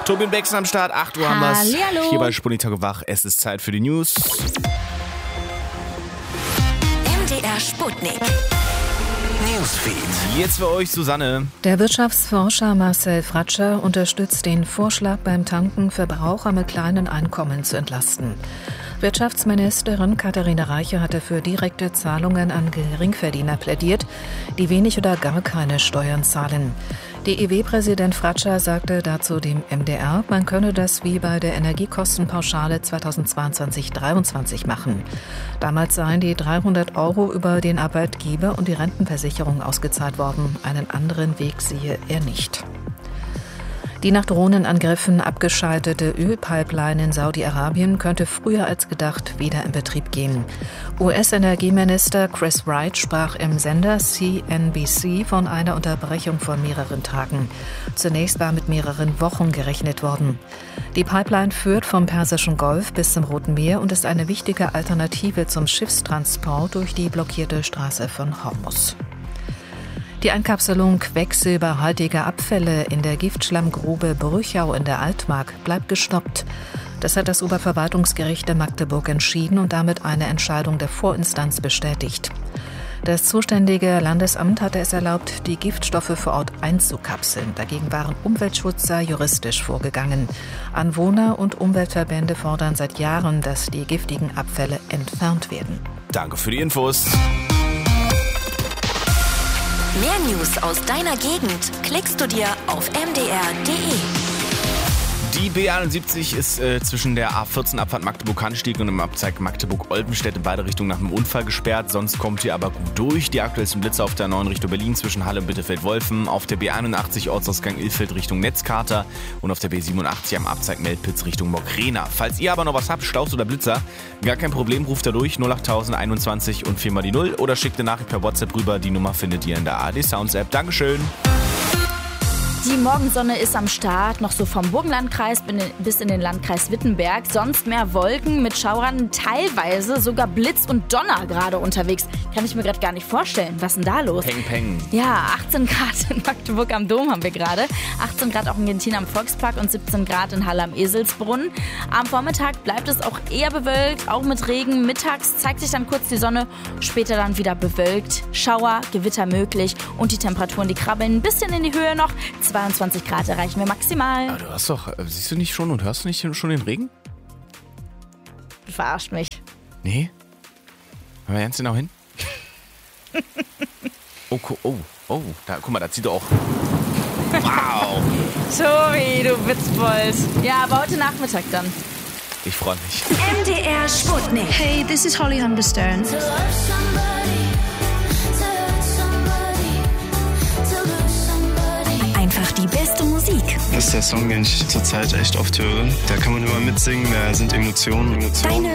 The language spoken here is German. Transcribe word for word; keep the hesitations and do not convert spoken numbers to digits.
Tobi und Bex am Start, acht Uhr haben wir's. Hallihallo. Hier bei Spunitage wach. Es ist Zeit für die News. M D R Sputnik. Newsfeed. Jetzt für euch Susanne. Der Wirtschaftsforscher Marcel Fratscher unterstützt den Vorschlag, beim Tanken Verbraucher mit kleinen Einkommen zu entlasten. Wirtschaftsministerin Katharina Reiche hatte für direkte Zahlungen an Geringverdiener plädiert, die wenig oder gar keine Steuern zahlen. D I W-Präsident Fratscher sagte dazu dem M D R, man könne das wie bei der Energiekostenpauschale zweitausendzweiundzwanzig dreiundzwanzig machen. Damals seien die dreihundert Euro über den Arbeitgeber und die Rentenversicherung ausgezahlt worden. Einen anderen Weg sehe er nicht. Die nach Drohnenangriffen abgeschaltete Ölpipeline in Saudi-Arabien könnte früher als gedacht wieder in Betrieb gehen. U S-Energieminister Chris Wright sprach im Sender C N B C von einer Unterbrechung von mehreren Tagen. Zunächst war mit mehreren Wochen gerechnet worden. Die Pipeline führt vom Persischen Golf bis zum Roten Meer und ist eine wichtige Alternative zum Schiffstransport durch die blockierte Straße von Hormuz. Die Einkapselung quecksilberhaltiger Abfälle in der Giftschlammgrube Brüchau in der Altmark bleibt gestoppt. Das hat das Oberverwaltungsgericht in Magdeburg entschieden und damit eine Entscheidung der Vorinstanz bestätigt. Das zuständige Landesamt hatte es erlaubt, die Giftstoffe vor Ort einzukapseln. Dagegen waren Umweltschützer juristisch vorgegangen. Anwohner und Umweltverbände fordern seit Jahren, dass die giftigen Abfälle entfernt werden. Danke für die Infos. Mehr News aus deiner Gegend klickst du dir auf m d r punkt d e. Die B einundsiebzig ist äh, zwischen der A vierzehn Abfahrt Magdeburg-Hanstieg und dem Abzweig Magdeburg-Olpenstedt in beide Richtungen nach einem Unfall gesperrt. Sonst kommt ihr aber gut durch. Die aktuellsten Blitze auf der neuen Richtung Berlin zwischen Halle und Bittefeld-Wolfen, auf der B einundachtzig Ortsausgang Ilfeld Richtung Netzkater und auf der B siebenundachtzig am Abzweig Meldpitz Richtung Mockrena. Falls ihr aber noch was habt, Staus oder Blitzer, gar kein Problem, ruft da durch null acht null null einundzwanzig und viermal die null oder schickt eine Nachricht per WhatsApp rüber. Die Nummer findet ihr in der A R D Sounds App. Dankeschön. Die Morgensonne ist am Start, noch so vom Burgenlandkreis bis in den Landkreis Wittenberg. Sonst mehr Wolken mit Schauern, teilweise sogar Blitz und Donner gerade unterwegs. Kann ich mir gerade gar nicht vorstellen. Was ist denn da los? Peng, peng. Ja, achtzehn Grad in Magdeburg am Dom haben wir gerade. achtzehn Grad auch in Gentin am Volkspark und siebzehn Grad in Halle am Eselsbrunn. Am Vormittag bleibt es auch eher bewölkt, auch mit Regen. Mittags zeigt sich dann kurz die Sonne, später dann wieder bewölkt. Schauer, Gewitter möglich und die Temperaturen, die krabbeln ein bisschen in die Höhe noch. zweiundzwanzig Grad erreichen wir maximal. Aber du hast doch, siehst du nicht schon und hörst du nicht schon den Regen? Du verarscht mich. Nee. Haben wir ganz genau hin? oh, oh, oh, da, guck mal, da zieht er auch. Wow. Tobi, du Witzbold. Ja, aber heute Nachmittag dann. Ich freue mich. M D R Sputnik. Hey, this is Holly Humberstone. Einfach die beste Musik. Das ist der Song, den ich zurzeit echt oft höre. Da kann man immer mitsingen, da sind Emotionen. Emotionen. Deine